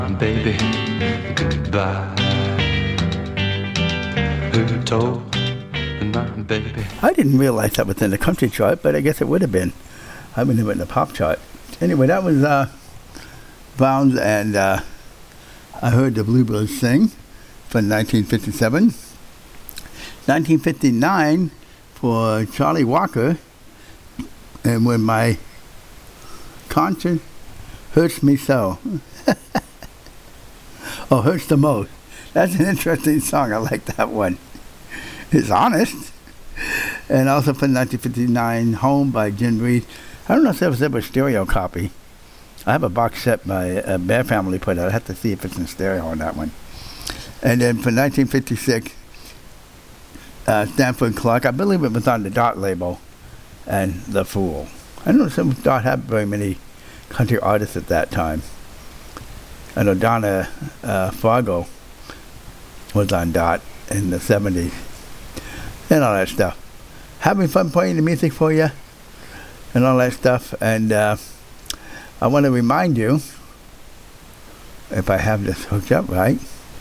Baby, goodbye. Who told my baby? I didn't realize that was in the country chart, but I guess it would have been. I would have been in the pop chart. Anyway, that was Browns, and I heard the Bluebirds sing from 1957. 1959 for Charlie Walker, and When My Conscience Hurts Me So. Oh, Hurts the Most. That's an interesting song. I like that one. It's honest. And also from 1959, Home by Jim Reed. I don't know if there was ever a stereo copy. I have a box set my Bear Family put out. I have to see if it's in stereo on that one. And then for 1956, Stanford Clark. I believe it was on the Dot label, and The Fool. I don't know if Dot had very many country artists at that time. I know Donna Fargo was on Dot in the 70s and all that stuff. Having fun playing the music for you and all that stuff. And I want to remind you, if I have this hooked up right,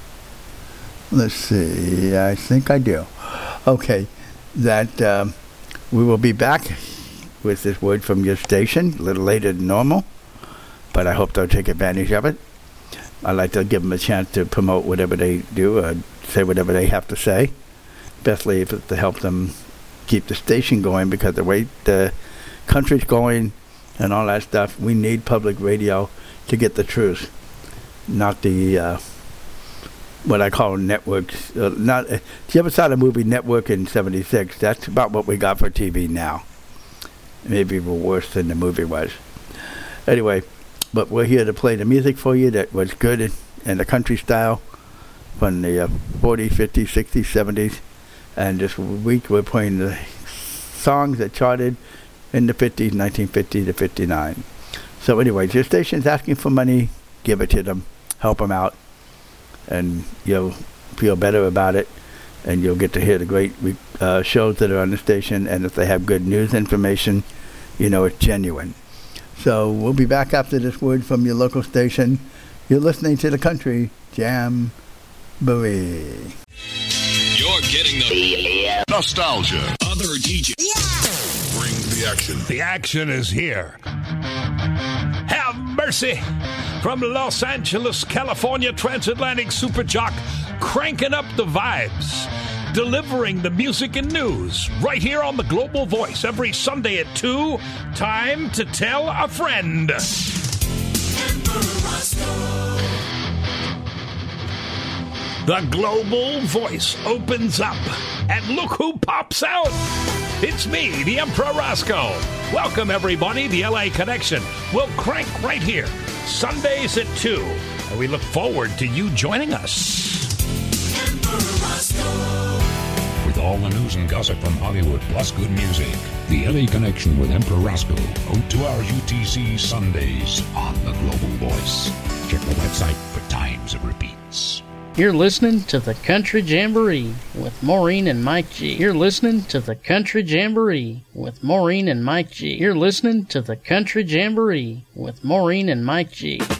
let's see, I think I do. Okay, that we will be back with this word from your station a little later than normal, but I hope they'll take advantage of it. I like to give them a chance to promote whatever they do, or say whatever they have to say, especially if it's to help them keep the station going, because the way the country's going and all that stuff, we need public radio to get the truth, not the what I call networks. Not you ever saw the movie Network in '76? That's about what we got for TV now. Maybe even worse than the movie was. Anyway. But we're here to play the music for you that was good in the country style from the 40s, 50s, 60s, 70s. And this week we're playing the songs that charted in the 50s, 1950 to 59. So anyways, your station's asking for money. Give it to them. Help them out. And you'll feel better about it. And you'll get to hear the great shows that are on the station. And if they have good news information, you know it's genuine. So we'll be back after this word from your local station. You're listening to the Country Jamboree. You're getting the nostalgia. Other DJs. Yeah. Bring the action. The action is here. Have mercy. From Los Angeles, California, transatlantic super jock, cranking up the vibes. Delivering the music and news right here on the Global Voice every Sunday at 2. Time to tell a friend. The Global Voice opens up, and look who pops out. It's me, the Emperor Roscoe. Welcome, everybody. The LA Connection will crank right here, Sundays at 2. And we look forward to you joining us. With all the news and gossip from Hollywood, plus good music. The LA Connection with Emperor Roscoe. 02 hour UTC Sundays on the Global Voice. Check the website for times it repeats. You're listening to the Country Jamboree with Maureen and Mike G. You're listening to the Country Jamboree with Maureen and Mike G. You're listening to the Country Jamboree with Maureen and Mike G.